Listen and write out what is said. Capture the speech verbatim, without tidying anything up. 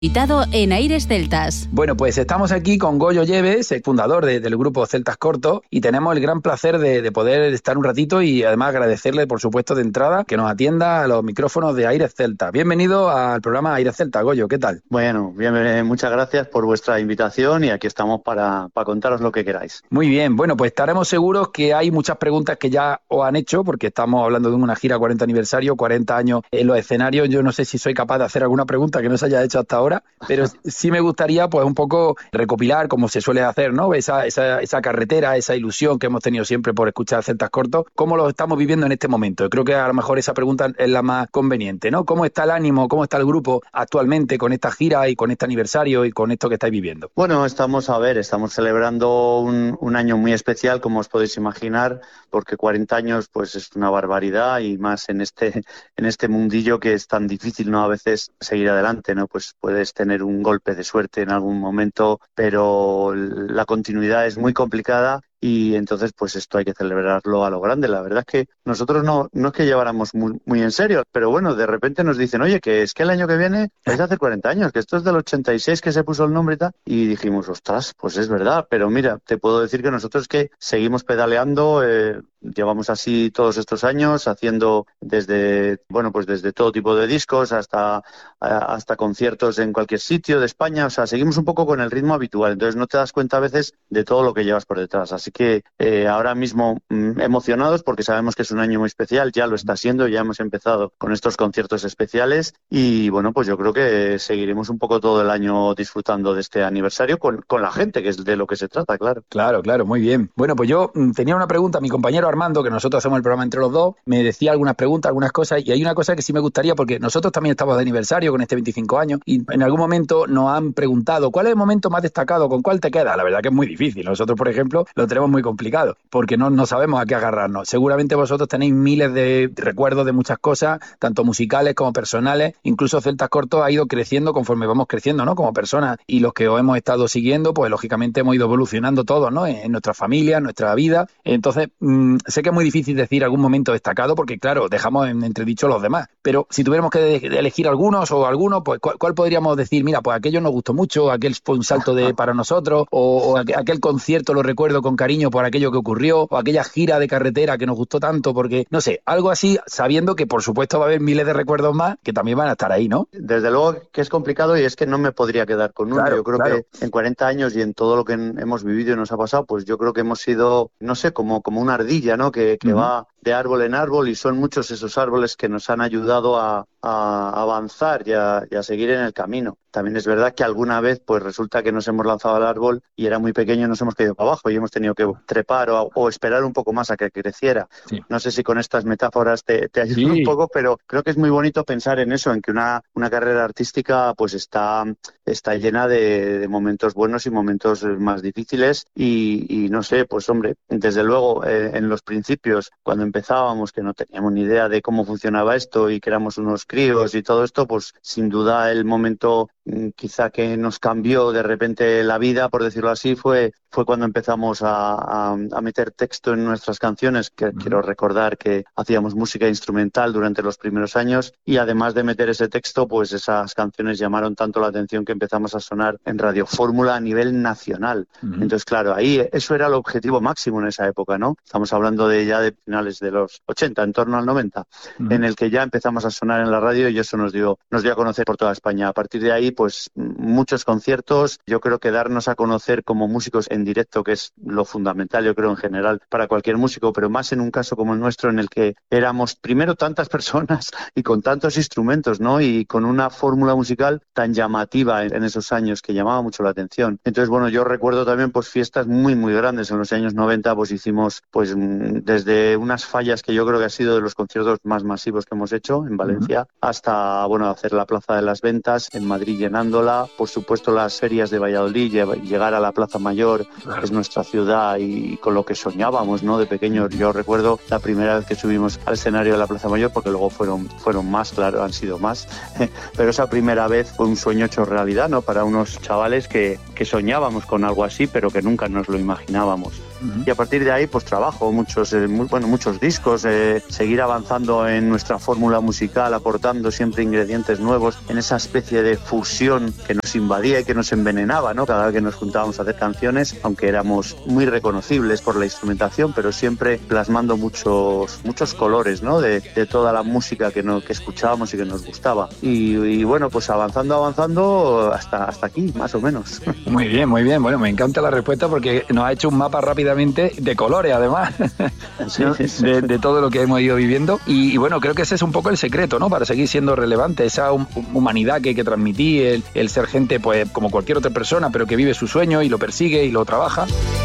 Invitado en Aires Celtas. Bueno, pues estamos aquí con Goyo Lleves, el fundador de, del grupo Celtas Cortos, y tenemos el gran placer de, de poder estar un ratito y además agradecerle, por supuesto, de entrada que nos atienda a los micrófonos de Aires Celtas. Bienvenido al programa Aires Celtas, Goyo, ¿qué tal? Bueno, bien, muchas gracias por vuestra invitación y aquí estamos para, para contaros lo que queráis. Muy bien, bueno, pues estaremos seguros que hay muchas preguntas que ya os han hecho, porque estamos hablando de una gira cuarenta aniversario, cuarenta años en los escenarios. Yo no sé si soy capaz de hacer alguna pregunta que no se haya hecho hasta ahora, pero sí me gustaría pues un poco recopilar, como se suele hacer, ¿no? Esa, esa, esa carretera, esa ilusión que hemos tenido siempre por escuchar Celtas Cortos, ¿cómo lo estamos viviendo en este momento? Yo creo que a lo mejor esa pregunta es la más conveniente, ¿no? ¿Cómo está el ánimo, cómo está el grupo actualmente con esta gira y con este aniversario y con esto que estáis viviendo? Bueno, estamos a ver, estamos celebrando un, un año muy especial, como os podéis imaginar, porque cuarenta años pues es una barbaridad y más en este, en este mundillo que es tan difícil, ¿no? A veces seguir adelante, ¿no? Pues puedes tener un golpe de suerte en algún momento, pero la continuidad es muy complicada y entonces pues esto hay que celebrarlo a lo grande. La verdad es que nosotros no, no es que lleváramos muy, muy en serio, pero bueno, de repente nos dicen, oye, que es que el año que viene vais a hacer cuarenta años, que esto es del ochenta y seis que se puso el nombre y tal, y dijimos, ostras, pues es verdad, pero mira, te puedo decir que nosotros que seguimos pedaleando, eh, llevamos así todos estos años, haciendo desde, bueno, pues desde todo tipo de discos hasta, hasta conciertos en cualquier sitio de España, o sea, seguimos un poco con el ritmo habitual, entonces no te das cuenta a veces de todo lo que llevas por detrás, así que eh, ahora mismo mm, emocionados porque sabemos que es un año muy especial, ya lo está siendo, ya hemos empezado con estos conciertos especiales y bueno, pues yo creo que seguiremos un poco todo el año disfrutando de este aniversario con, con la gente, que es de lo que se trata, claro. Claro, claro, muy bien. Bueno, pues yo mm, tenía una pregunta, mi compañero Armando, que nosotros hacemos el programa entre los dos, me decía algunas preguntas, algunas cosas, y hay una cosa que sí me gustaría, porque nosotros también estamos de aniversario con este veinticinco años, y en algún momento nos han preguntado, ¿cuál es el momento más destacado? ¿Con cuál te queda? La verdad que es muy difícil. Nosotros, por ejemplo, lo tenemos muy complicado, porque no, no sabemos a qué agarrarnos. Seguramente vosotros tenéis miles de recuerdos de muchas cosas, tanto musicales como personales. Incluso Celtas Cortos ha ido creciendo conforme vamos creciendo, ¿no? Como personas, y los que os hemos estado siguiendo, pues lógicamente hemos ido evolucionando todos, ¿no? En, en nuestra familia, en nuestra vida. Entonces, mmm, sé que es muy difícil decir algún momento destacado, porque claro, dejamos en entredicho los demás. Pero si tuviéramos que de, de elegir algunos o algunos, pues ¿cuál, ¿cuál podríamos decir? Mira, pues aquello nos gustó mucho, aquel fue un salto de para nosotros, o, o aquel, aquel concierto lo recuerdo con cariño por aquello que ocurrió, o aquella gira de carretera que nos gustó tanto, porque, no sé, algo así, sabiendo que por supuesto va a haber miles de recuerdos más que también van a estar ahí, ¿no? Desde luego que es complicado y es que no me podría quedar con uno. Claro, yo creo claro. que en cuarenta años y en todo lo que hemos vivido y nos ha pasado, pues yo creo que hemos sido, no sé, como, como una ardilla, ¿no? Que, que uh-huh. va de árbol en árbol y son muchos esos árboles que nos han ayudado a, a avanzar y a, y a seguir en el camino. También es verdad que alguna vez pues resulta que nos hemos lanzado al árbol y era muy pequeño y nos hemos caído para abajo y hemos tenido que trepar o, o esperar un poco más a que creciera. Sí. No sé si con estas metáforas te, te ayudo sí. un poco, pero creo que es muy bonito pensar en eso, en que una, una carrera artística pues está, está llena de, de momentos buenos y momentos más difíciles y, y no sé, pues hombre, desde luego eh, en los principios, cuando empezábamos, que no teníamos ni idea de cómo funcionaba esto y que éramos unos críos y todo esto, pues sin duda el momento quizá que nos cambió de repente la vida, por decirlo así, fue, fue cuando empezamos a, a, a meter texto en nuestras canciones, que uh-huh. quiero recordar que hacíamos música instrumental durante los primeros años y además de meter ese texto, pues esas canciones llamaron tanto la atención que empezamos a sonar en Radio Fórmula a nivel nacional. Uh-huh. Entonces, claro, ahí eso era el objetivo máximo en esa época, ¿no? Estamos hablando de ya de finales de los ochenta, en torno al noventa, uh-huh. en el que ya empezamos a sonar en la radio y eso nos dio, nos dio a conocer por toda España. A partir de ahí, pues muchos conciertos, yo creo que darnos a conocer como músicos en directo, que es lo fundamental, yo creo en general para cualquier músico, pero más en un caso como el nuestro en el que éramos primero tantas personas y con tantos instrumentos, ¿no? Y con una fórmula musical tan llamativa en esos años que llamaba mucho la atención. Entonces, bueno, yo recuerdo también pues fiestas muy muy grandes en los años noventa, pues hicimos pues desde unas fallas que yo creo que ha sido de los conciertos más masivos que hemos hecho en Valencia, uh-huh. hasta, bueno, hacer la Plaza de las Ventas en Madrid llenándola, por supuesto las ferias de Valladolid, llegar a la Plaza Mayor, claro. que es nuestra ciudad y con lo que soñábamos, ¿no? De pequeños. Yo recuerdo la primera vez que subimos al escenario de la Plaza Mayor, porque luego fueron, fueron más, claro, han sido más, pero esa primera vez fue un sueño hecho realidad, ¿no? Para unos chavales que, que soñábamos con algo así, pero que nunca nos lo imaginábamos. Uh-huh. Y a partir de ahí pues trabajo muchos, eh, muy, bueno, muchos discos, eh, seguir avanzando en nuestra fórmula musical, aportando siempre ingredientes nuevos en esa especie de fusión que nos invadía y que nos envenenaba, ¿no? Cada vez que nos juntábamos a hacer canciones, aunque éramos muy reconocibles por la instrumentación, pero siempre plasmando muchos, muchos colores, ¿no? De, de toda la música que, no, que escuchábamos y que nos gustaba. Y, y bueno, pues avanzando, avanzando hasta, hasta aquí, más o menos. Muy bien, muy bien. Bueno, me encanta la respuesta porque nos ha hecho un mapa rápidamente de colores, además, sí, ¿no? sí. de, de todo lo que hemos ido viviendo. Y, y bueno, creo que ese es un poco el secreto, ¿no? Para seguir siendo relevante, esa hum- humanidad que hay que transmitir, el, el ser gente, pues, como cualquier otra persona, pero que vive su sueño y lo persigue y lo trabaja.